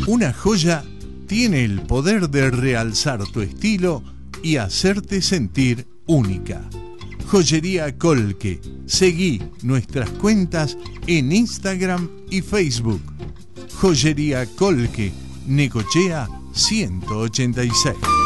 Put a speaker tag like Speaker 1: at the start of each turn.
Speaker 1: Una joya tiene el poder de realzar tu estilo y hacerte sentir única. Joyería Colque. Seguí nuestras cuentas en Instagram y Facebook. Joyería Colque, Necochea 186.